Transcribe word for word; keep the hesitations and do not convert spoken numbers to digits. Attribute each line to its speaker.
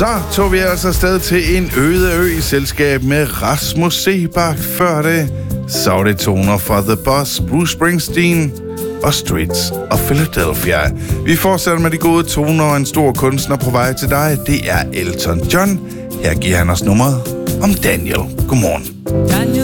Speaker 1: Så tog vi altså afsted til en øde ø i selskab med Rasmus Seebach. Før det, så var det toner fra The Boss, Bruce Springsteen og Streets of Philadelphia. Vi fortsætter med de gode toner og en stor kunstner på vej til dig. Det er Elton John. Her giver han os nummeret om Daniel. Godmorgen.